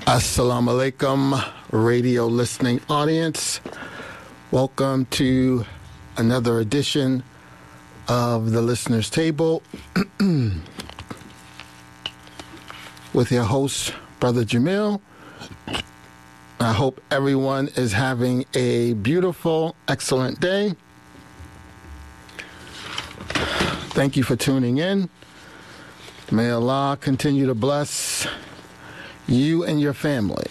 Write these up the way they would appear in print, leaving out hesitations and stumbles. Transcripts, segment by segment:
Assalamu alaikum, radio listening audience. Welcome to another edition of the Listener's Table with your host, Brother Jamil. I hope everyone is having a beautiful, excellent day. Thank you for tuning in. May Allah continue to bless you and your family.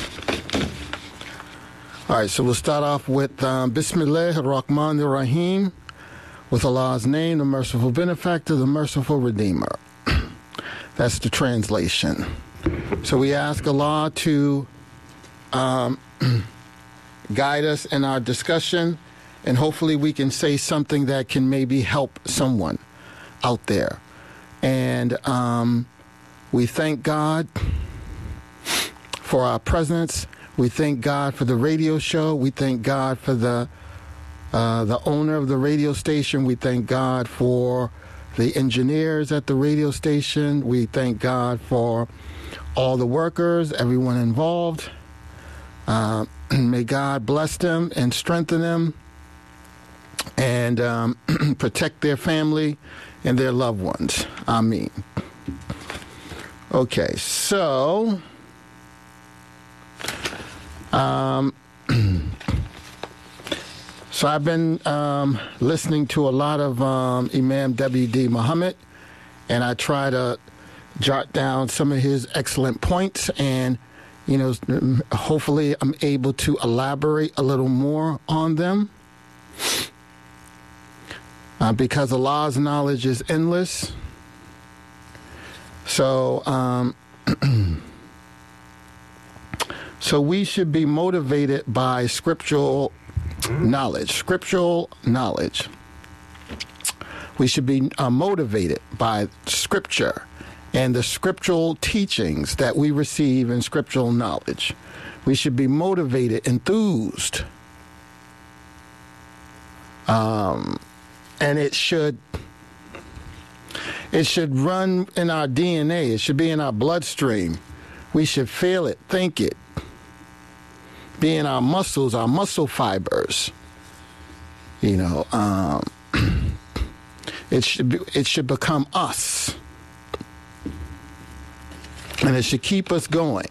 All right, so we'll start off with Bismillah ar-Rahman ar-Rahim, with Allah's name, the merciful benefactor, the merciful redeemer. That's the translation. So we ask Allah to guide us in our discussion, and hopefully we can say something that can maybe help someone out there. And we thank God for our presence. We thank God for the radio show. We thank God for the owner of the radio station. We thank God for the engineers at the radio station. We thank God for all the workers, everyone involved. May God bless them and strengthen them and protect their family and their loved ones. Ameen. Okay, so so I've been listening to a lot of Imam W.D. Muhammad, and I try to jot down some of his excellent points, and hopefully I'm able to elaborate a little more on them, because Allah's knowledge is endless. So So we should be motivated by scriptural knowledge. We should be motivated by scripture and the scriptural teachings that we receive in scriptural knowledge. We should be motivated, enthused. And it should run in our DNA. It should be in our bloodstream. We should feel it, think it. Be in our muscles, our muscle fibers. It should become us, and it should keep us going,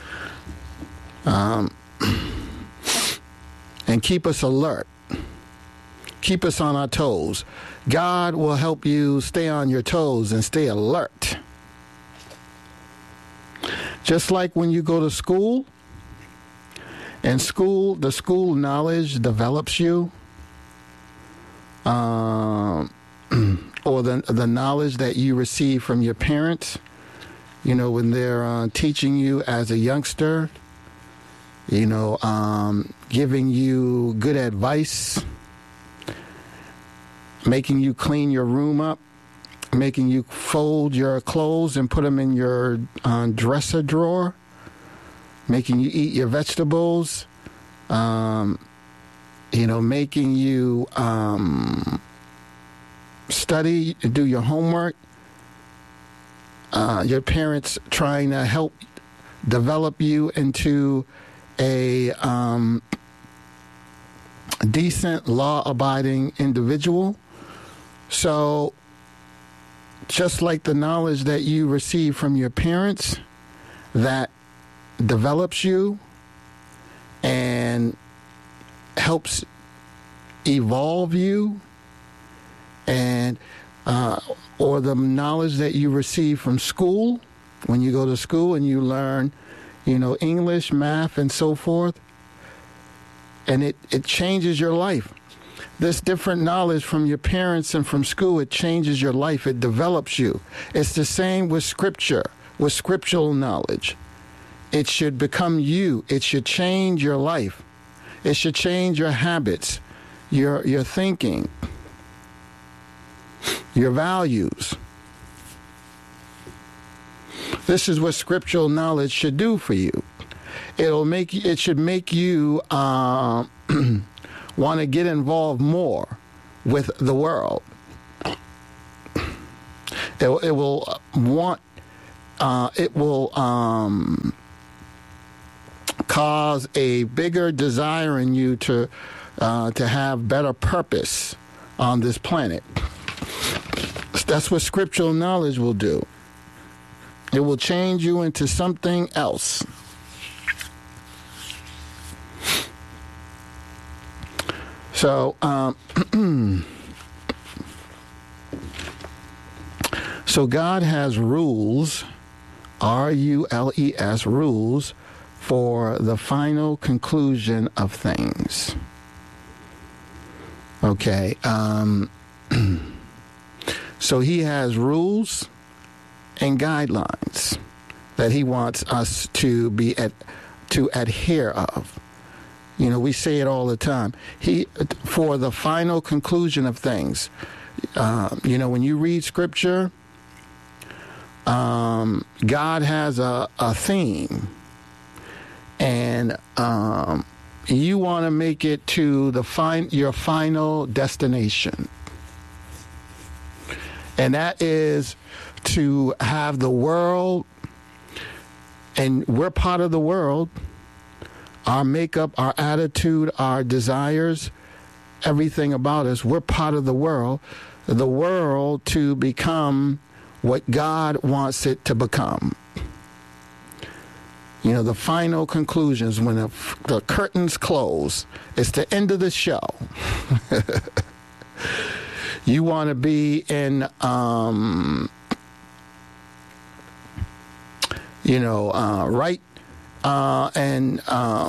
and keep us alert, keep us on our toes. God will help you stay on your toes and stay alert. Just like when you go to school. And the school knowledge develops you, or the knowledge that you receive from your parents, when they're teaching you as a youngster, giving you good advice, making you clean your room up, making you fold your clothes and put them in your dresser drawer, making you eat your vegetables, making you study, do your homework, your parents trying to help develop you into a decent, law-abiding individual. So just like the knowledge that you receive from your parents that develops you and helps evolve you, and or the knowledge that you receive from school when you go to school and you learn English, math, and so forth, and it changes your life. This different knowledge from your parents and from school, it changes your life, it develops you. It's the same with scripture, with scriptural knowledge. It should become you. It should change your life. It should change your habits, your thinking, your values. This is what scriptural knowledge should do for you. It should make you want to get involved more with the world. It will cause a bigger desire in you to have better purpose on this planet. That's what scriptural knowledge will do. It will change you into something else. So, so God has rules, R-U-L-E-S, rules for the final conclusion of things. Okay. So he has rules and guidelines that he wants us to to adhere of. You know, we say it all the time. For the final conclusion of things. You know, when you read scripture, God has a theme, and you want to make it to your final destination, and that is to have the world, and we're part of the world. Our makeup, our attitude, our desires, everything about us, we're part of the world to become what God wants it to become. You know, the final conclusions, when the curtains close, it's the end of the show. You want to be in, right, and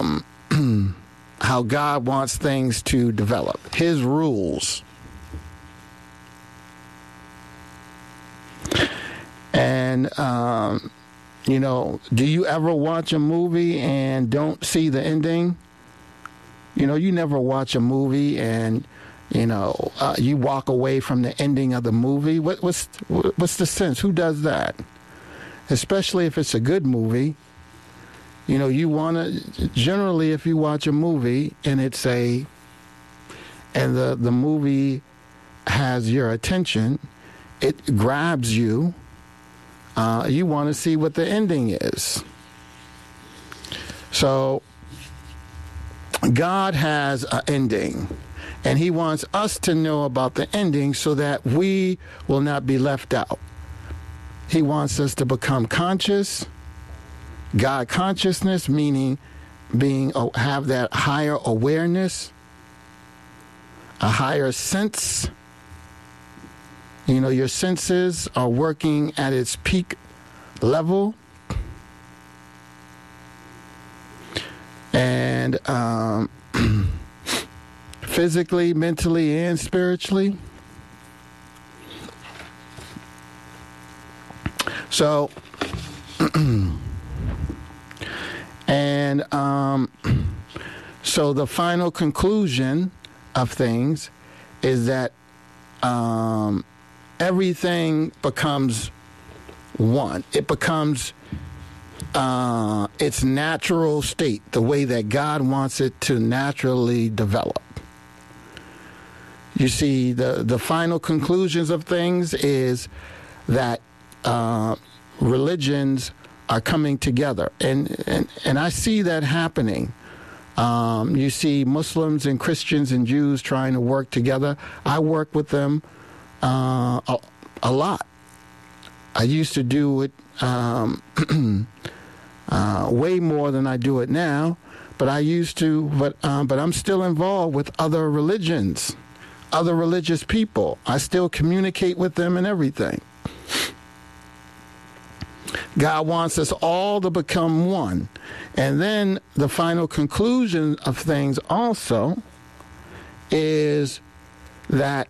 how God wants things to develop. His rules. And, do you ever watch a movie and don't see the ending? You know, you never watch a movie and, you walk away from the ending of the movie. What's the sense? Who does that? Especially if it's a good movie. You know, you want to, generally, if you watch a movie and the movie has your attention, it grabs you. You want to see what the ending is. So God has an ending, and he wants us to know about the ending so that we will not be left out. He wants us to become conscious. God consciousness, meaning have that higher awareness, a higher sense. You know, your senses are working at its peak level. And physically, mentally, and spiritually. So, and so the final conclusion of things is that everything becomes one. It becomes its natural state, the way that God wants it to naturally develop. You see, the final conclusions of things is that religions are coming together, and I see that happening. You see Muslims and Christians and Jews trying to work together. I work with them a lot. I used to do it way more than I do it now, but I'm still involved with other religions, other religious people. I still communicate with them and everything. God wants us all to become one. And then the final conclusion of things also is that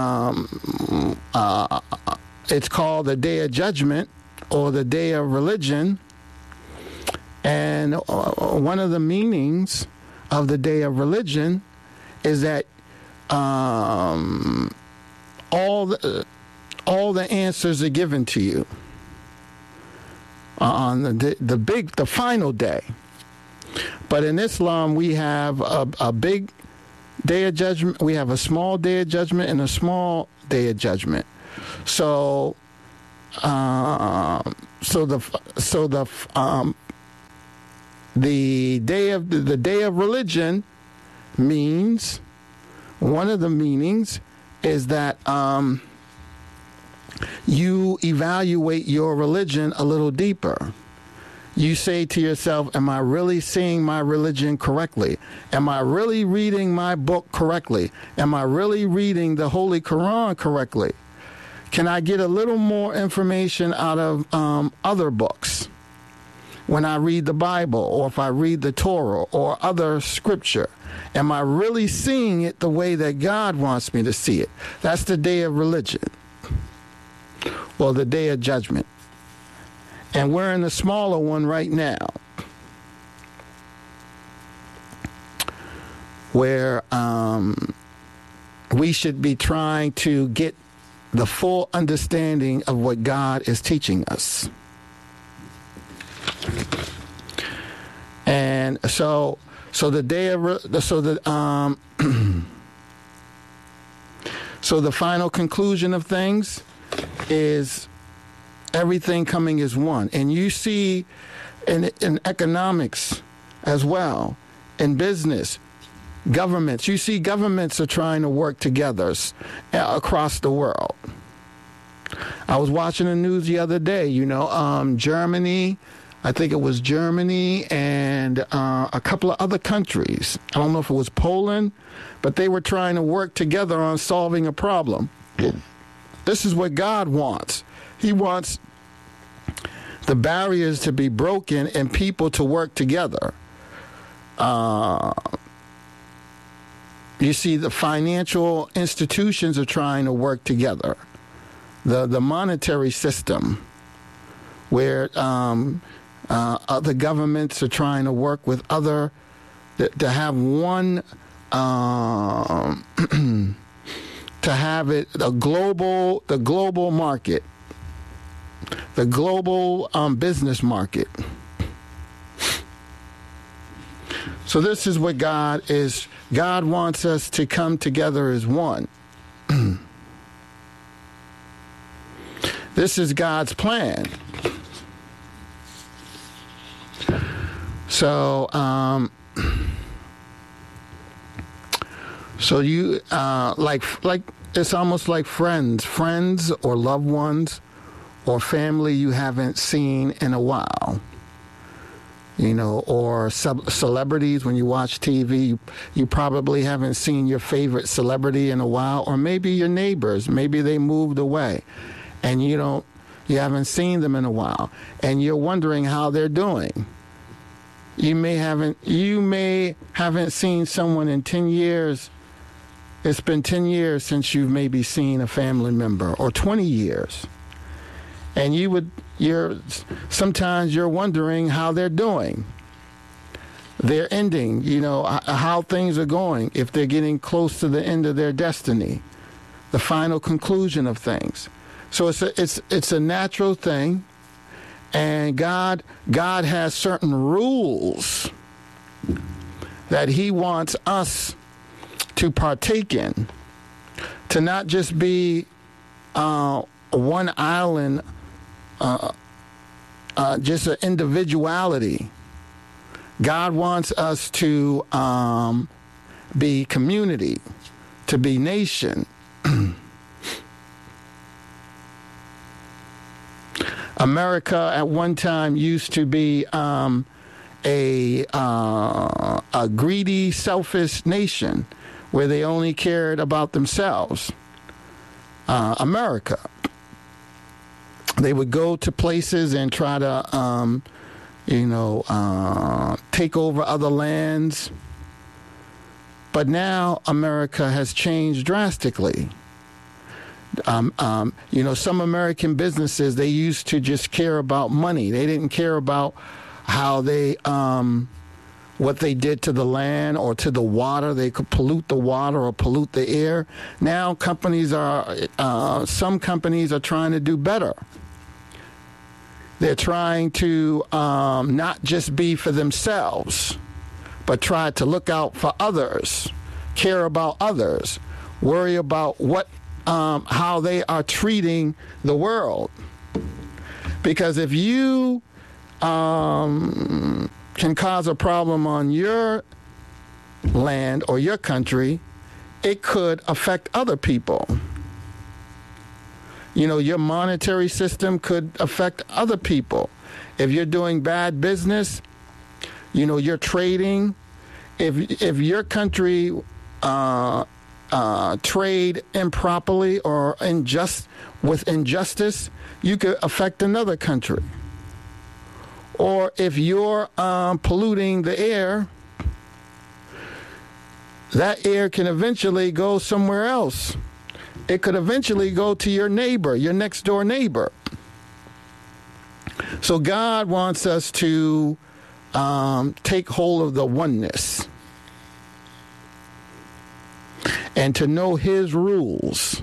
it's called the Day of Judgment or the Day of Religion. And one of the meanings of the Day of Religion is that all the answers are given to you on the final day. But in Islam, we have a big Day of Judgment. We have a small Day of Judgment and a small Day of Judgment. So, the day of religion means, one of the meanings is that you evaluate your religion a little deeper. You say to yourself, am I really seeing my religion correctly? Am I really reading my book correctly? Am I really reading the Holy Quran correctly? Can I get a little more information out of other books when I read the Bible, or if I read the Torah or other scripture? Am I really seeing it the way that God wants me to see it? That's the day of religion, or the day of judgment. And we're in the smaller one right now, where we should be trying to get the full understanding of what God is teaching us. And so the day of so the final conclusion of things is everything coming as one. And you see in economics as well, in business, governments, you see governments are trying to work together across the world. I was watching the news the other day, Germany, I think it was Germany and a couple of other countries. I don't know if it was Poland, but they were trying to work together on solving a problem. This is what God wants. He wants the barriers to be broken and people to work together. You see, the financial institutions are trying to work together. The monetary system, where other governments are trying to work with other, to have one, to have it the global market, the global business market. So this is what God wants us to come together as one. This is God's plan. So, you like it's almost like friends or loved ones or family you haven't seen in a while. Or celebrities. When you watch TV, you probably haven't seen your favorite celebrity in a while, or maybe your neighbors. Maybe they moved away, and you haven't seen them in a while, and you're wondering how they're doing. You may haven't seen someone in 10 years. It's been 10 years since you've maybe seen a family member, or 20 years. And sometimes you're wondering how they're doing. They're ending, how things are going, if they're getting close to the end of their destiny, the final conclusion of things. So it's a natural thing, and God has certain rules that He wants us to partake in, to not just be one island. Just an individuality. God wants us to be community, to be nation. America at one time used to be a greedy, selfish nation where they only cared about themselves. America. They would go to places and try to, take over other lands. But now America has changed drastically. Some American businesses, they used to just care about money. They didn't care about how they, what they did to the land or to the water. They could pollute the water or pollute the air. Now some companies are trying to do better. They're trying to not just be for themselves, but try to look out for others, care about others, worry about how they are treating the world. Because if you can cause a problem on your land or your country, it could affect other people. You know, your monetary system could affect other people. If you're doing bad business, you know, you're trading. If your country trade improperly or with injustice, you could affect another country. Or if you're polluting the air, that air can eventually go somewhere else. It could eventually go to your neighbor, your next door neighbor. So God wants us to take hold of the oneness and to know his rules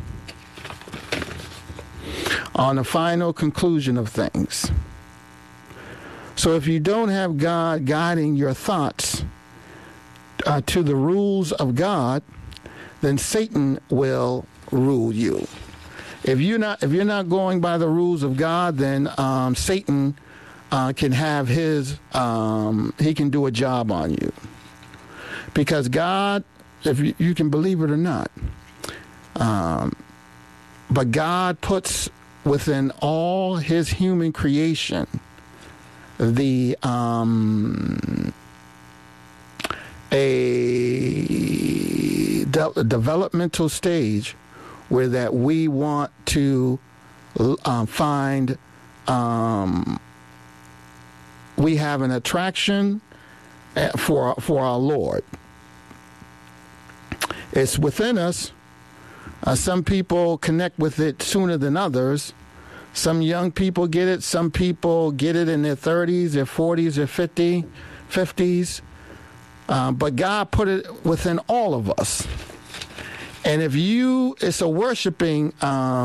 on the final conclusion of things. So if you don't have God guiding your thoughts to the rules of God, then Satan will rule you. If you're not going by the rules of God, then Satan can have he can do a job on you. Because God, if you can believe it or not, but God puts within all his human creation a developmental stage where that we want to find we have an attraction for our Lord. It's within us. Some people connect with it sooner than others. Some young people get it. Some people get it in their 30s, their 40s, their 50s. But God put it within all of us. And if it's a worshiping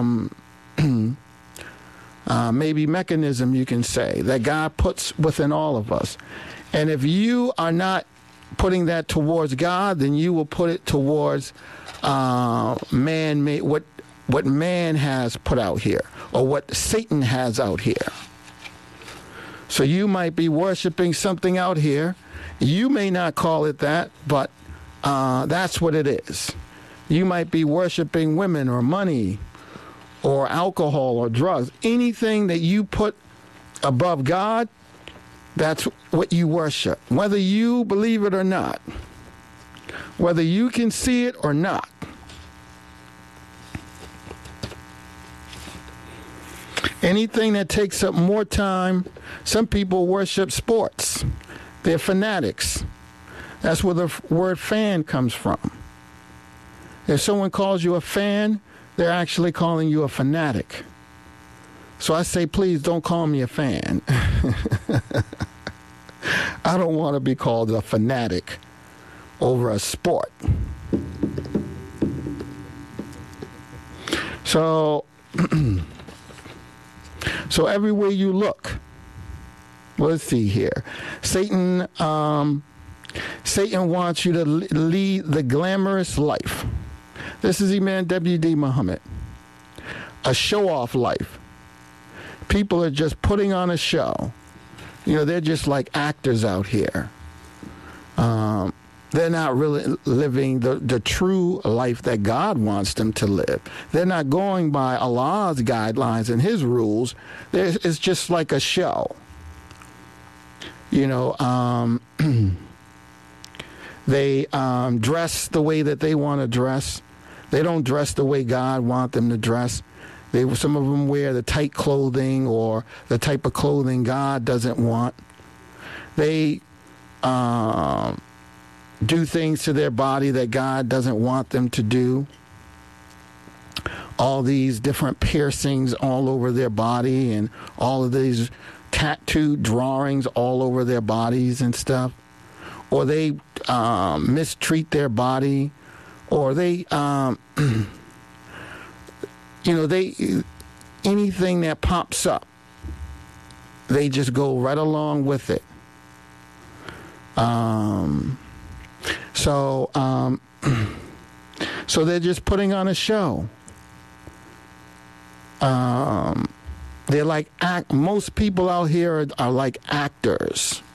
maybe mechanism, you can say, that God puts within all of us. And if you are not putting that towards God, then you will put it towards man-made, what man has put out here, or what Satan has out here. So you might be worshiping something out here. You may not call it that, but that's what it is. You might be worshiping women or money or alcohol or drugs. Anything that you put above God, that's what you worship, whether you believe it or not, whether you can see it or not. Anything that takes up more time, some people worship sports. They're fanatics. That's where the word fan comes from. If someone calls you a fan, they're actually calling you a fanatic. So I say, please don't call me a fan. I don't want to be called a fanatic over a sport. So everywhere you look, let's see here. Satan wants you to lead the glamorous life. This is Imam W.D. Muhammad. A show-off life. People are just putting on a show. You know, they're just like actors out here. They're not really living the true life that God wants them to live. They're not going by Allah's guidelines and his rules. It's just like a show. You know, they dress the way that they want to dress. They don't dress the way God wants them to dress. Some of them wear the tight clothing or the type of clothing God doesn't want. They do things to their body that God doesn't want them to do. All these different piercings all over their body and all of these tattooed drawings all over their bodies and stuff. Or they mistreat their body. Or they, anything that pops up, they just go right along with it. So they're just putting on a show. They're like most people out here are like actors.